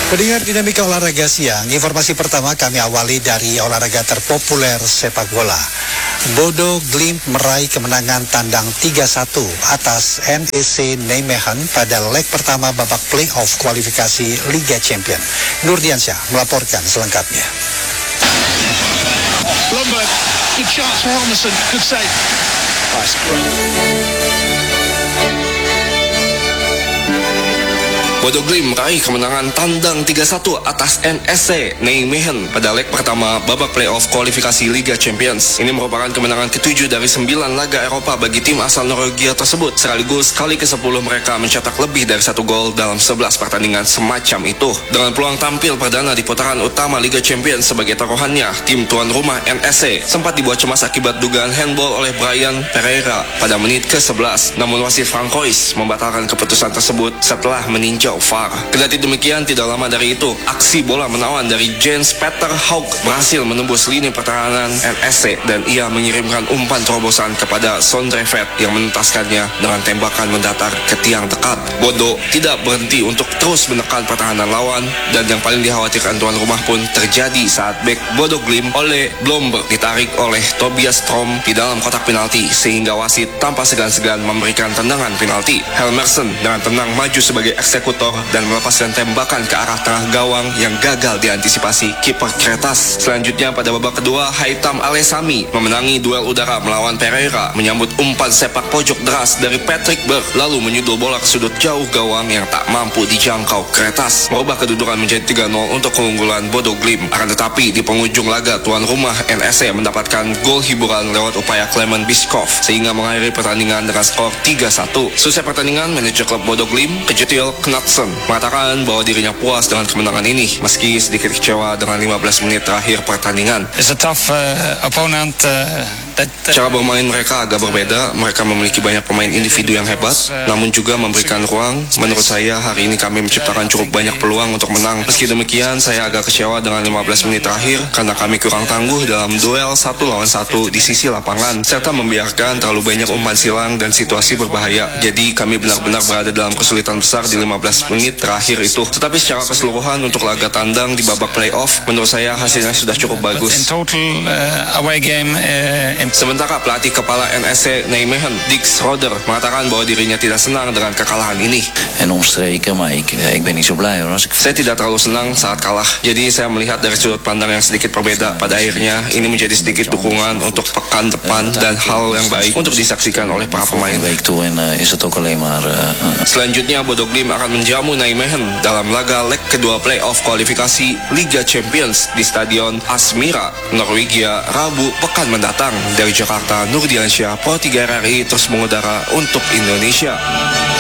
Pendengar Dinamika Olahraga Siang, informasi pertama kami awali dari olahraga terpopuler sepak bola. Bodo Glimt meraih kemenangan tandang 3-1 atas NEC Nijmegen pada leg pertama babak play-off kualifikasi Liga Champion. Nurdiansyah melaporkan selengkapnya. Lundberg, good chance for Helmerson, good save. Bodo Glimt meraih kemenangan tandang 3-1 atas NEC Nijmegen pada leg pertama babak playoff kualifikasi Liga Champions. Ini merupakan kemenangan ke-7 dari 9 laga Eropa bagi tim asal Norwegia tersebut, sekaligus kali ke-10 mereka mencetak lebih dari 1 gol dalam 11 pertandingan semacam itu. Dengan peluang tampil perdana di putaran utama Liga Champions sebagai taruhannya, tim tuan rumah NEC sempat dibuat cemas akibat dugaan handball oleh Brian Pereira pada menit ke-11. Namun wasit Francois membatalkan keputusan tersebut setelah meninjau VAR. Kendati demikian, tidak lama dari itu, aksi bola menawan dari Jens Peter Haug berhasil menembus lini pertahanan NEC dan ia mengirimkan umpan terobosan kepada Sondre Vet yang menuntaskannya dengan tembakan mendatar ke tiang dekat. Bodo tidak berhenti untuk terus menekan pertahanan lawan dan yang paling dikhawatirkan tuan rumah pun terjadi saat bek Bodo Glimt oleh Blomberg ditarik oleh Tobias Strom di dalam kotak penalti sehingga wasit tanpa segan-segan memberikan tendangan penalti. Helmerson dengan tenang maju sebagai eksekutor dan melepaskan tembakan ke arah tengah gawang yang gagal diantisipasi kiper Kretas. Selanjutnya pada babak kedua, Haitam Alesami memenangi duel udara melawan Pereira, menyambut umpan sepak pojok deras dari Patrick Berg lalu menyundul bola ke sudut jauh gawang yang tak mampu dijangkau Kretas, merubah kedudukan menjadi 3-0 untuk keunggulan Bodo Glimt. Akan tetapi di penghujung laga, tuan rumah NEC mendapatkan gol hiburan lewat upaya Clement Biskov sehingga mengakhiri pertandingan dengan skor 3-1. Selesai pertandingan, manajer klub Bodo Glimt, Kjetil Knutsen, mengatakan bahwa dirinya puas dengan kemenangan ini meski sedikit kecewa dengan 15 menit terakhir pertandingan. It's a tough opponent. Cara bermain mereka agak berbeda. Mereka memiliki banyak pemain individu yang hebat, namun juga memberikan ruang. Menurut saya hari ini kami menciptakan cukup banyak peluang untuk menang. Meski demikian, saya agak kecewa dengan 15 menit terakhir karena kami kurang tangguh dalam duel 1 lawan 1 di sisi lapangan serta membiarkan terlalu banyak umpan silang dan situasi berbahaya. Jadi kami benar-benar berada dalam kesulitan besar di 15 menit terakhir itu. Tetapi secara keseluruhan untuk laga tandang di babak playoff, menurut saya hasilnya sudah cukup bagus. Sementara pelatih kepala NEC Nijmegen, Dick Schroeder, mengatakan bahwa dirinya tidak senang dengan kekalahan ini. Saya tidak terlalu senang saat kalah, jadi saya melihat dari sudut pandang yang sedikit berbeda. Pada akhirnya, ini menjadi sedikit dukungan untuk pekan depan dan hal yang baik untuk disaksikan oleh para pemain. Selanjutnya, Bodo Glimt akan menjamu Nijmegen dalam laga leg kedua playoff kualifikasi Liga Champions di Stadion Asmira, Norwegia, Rabu pekan mendatang. Dari Jakarta, Nurdiansyah, Pro 3 RRI terus mengudara untuk Indonesia.